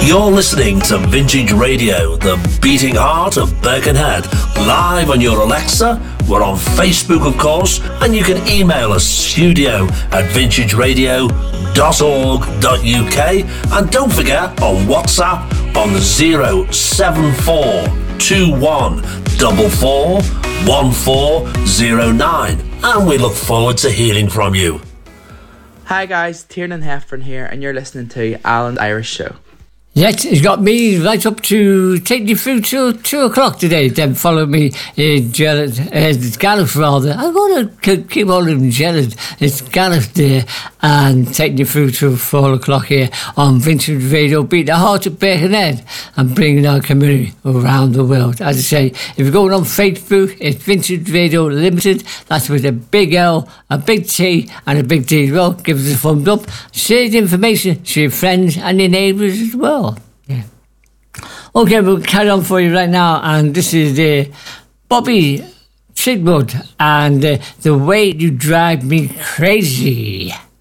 You're listening to Vintage Radio, the beating heart of Birkenhead. Live on your Alexa. We're on Facebook, of course, and you can email us studio@vintageradio.org.uk. And don't forget, on WhatsApp on the 07421441409. And we look forward to hearing from you. Hi guys, Tiernan Heffron here, and you're listening to Alan's Irish Show. Yes, it's got me right up to take you through till 2 o'clock today. Then follow me, Gareth rather. I'm going to keep all of them Jared. It's Gareth there, and take you through till 4 o'clock here on Vintage Radio, beat the heart of Birkenhead and bringing our community around the world. As I say, if you're going on Facebook, it's Vintage Radio Limited. That's with a big L, a big T, and a big D as well. Give us a thumbs up. Share the information to your friends and your neighbours as well. Yeah. Okay, we'll carry on for you right now, and this is Bobby Sidwood and The Way You Drive Me Crazy.